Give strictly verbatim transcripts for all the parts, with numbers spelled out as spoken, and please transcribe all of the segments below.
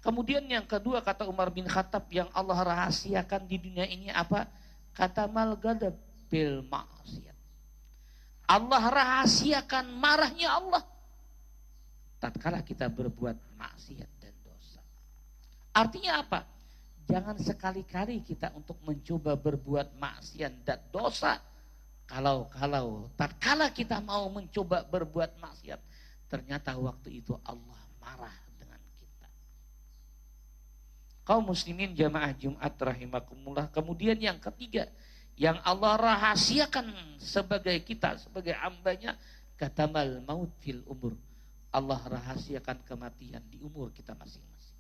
Kemudian yang kedua kata Umar bin Khattab, yang Allah rahasiakan di dunia ini apa? Kata mal ghadab bil maksiat. Allah rahasiakan marahnya Allah tatkala kita berbuat maksiat dan dosa. Artinya apa? Jangan sekali-kali kita untuk mencoba berbuat maksiat dan dosa. Kalau-kalau tatkala kita mau mencoba berbuat maksiat, ternyata waktu itu Allah marah dengan kita. Kaum muslimin jamaah Jumat rahimakumullah. Kemudian yang ketiga, yang Allah rahasiakan sebagai kita, sebagai hambanya, katamal maut fil umur. Allah rahasiakan kematian di umur kita masing-masing.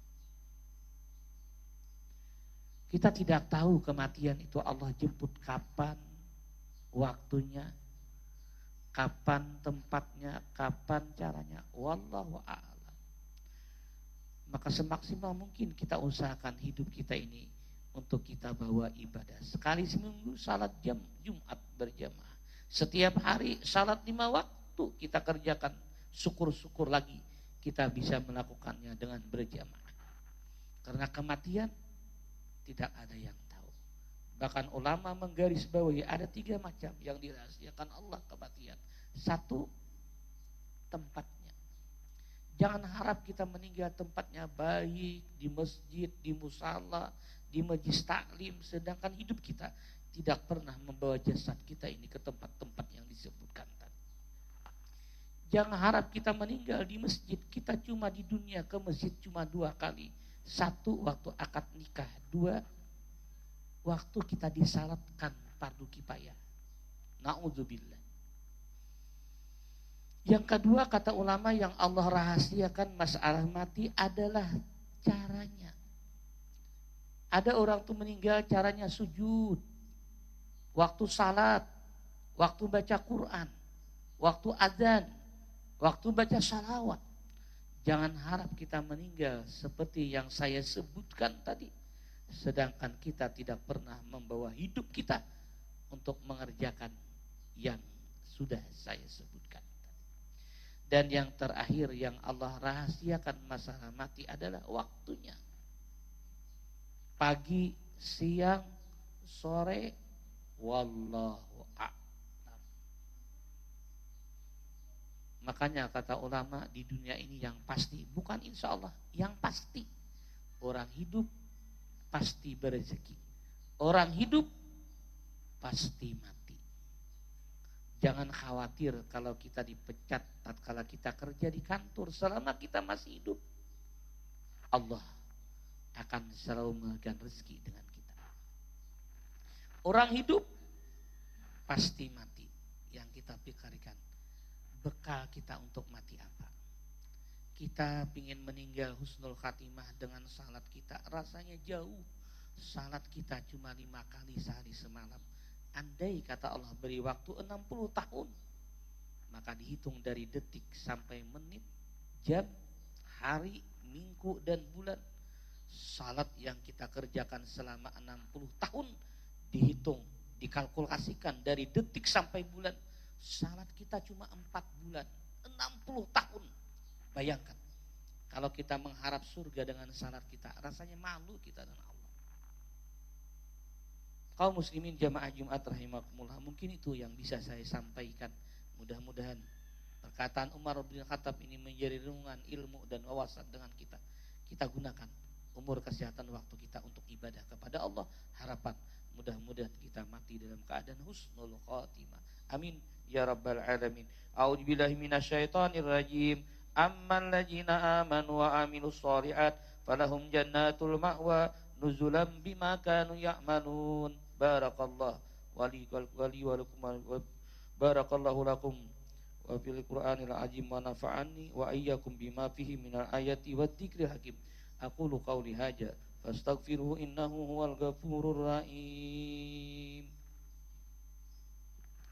Kita tidak tahu kematian itu Allah jemput kapan waktunya, kapan tempatnya, kapan caranya. Wallahu a'lam. Maka semaksimal mungkin kita usahakan hidup kita ini untuk kita bawa ibadah. Sekali seminggu salat jam Jumat berjamaah. Setiap hari salat lima waktu kita kerjakan. Syukur-syukur lagi kita bisa melakukannya dengan berjamaah. Karena kematian tidak ada yang tahu. Bahkan ulama menggarisbawahi ada tiga macam yang dirahasiakan Allah kematian. Satu, tempatnya. Jangan harap kita meninggal tempatnya baik, di masjid, di musala, di majlis taklim, sedangkan hidup kita tidak pernah membawa jasad kita ini ke tempat-tempat yang disebutkan tadi. Jangan harap kita meninggal di masjid, kita cuma di dunia ke masjid cuma dua kali. Satu, waktu akad nikah. Dua, waktu kita disyaratkan fardu kifayah. Na'udzubillah. Yang kedua kata ulama yang Allah rahasiakan masalah mati adalah caranya. Ada orang tuh meninggal caranya sujud, waktu salat, waktu baca Quran, waktu azan, waktu baca salawat. Jangan harap kita meninggal seperti yang saya sebutkan tadi. Sedangkan kita tidak pernah membawa hidup kita untuk mengerjakan yang sudah saya sebutkan. Dan yang terakhir yang Allah rahasiakan masalah mati adalah waktunya. Pagi, siang, sore, wallahu a'lam. Makanya kata ulama di dunia ini yang pasti, bukan insya Allah, yang pasti. Orang hidup pasti berezeki. Orang hidup pasti mati. Jangan khawatir kalau kita dipecat tatkala kita kerja di kantor. Selama kita masih hidup, Allah akan selalu memberikan rezeki dengan kita. Orang hidup pasti mati. Yang kita pikirkan, bekal kita untuk mati apa? Kita ingin meninggal husnul khatimah dengan salat kita, rasanya jauh. Salat kita cuma lima kali sehari semalam. Andai kata Allah beri waktu enam puluh tahun, maka dihitung dari detik sampai menit, jam, hari, minggu, dan bulan. Salat yang kita kerjakan selama enam puluh tahun dihitung, dikalkulasikan dari detik sampai bulan. Salat kita cuma empat bulan, enam puluh tahun. Bayangkan, kalau kita mengharap surga dengan salat kita, rasanya malu kita dengan Allah. Kaum muslimin jamaah Jumat rahimakumullah, mungkin itu yang bisa saya sampaikan. Mudah-mudahan perkataan Umar bin Khattab ini menjadi renungan ilmu dan wawasan dengan kita. Kita gunakan umur kesehatan waktu kita untuk ibadah kepada Allah. Harapan mudah-mudahan kita mati dalam keadaan husnul khatimah. Amin ya rabbal alamin. A'udzubillahi minasyaitonir rajim. Amman ladzina amanu wa amilus shalihat falahum jannatul ma'wa nuzulam bima kanu ya'malun. Barakallah wali wali walakum barakallahu lakum wa fil qur'anil azim wa nafa'ani wa iyyakum bima fihi minal ayati wat dzikril hakim. Aqulu qawli hadza fastaghfiruhu innahu huwal ghafurur rahim.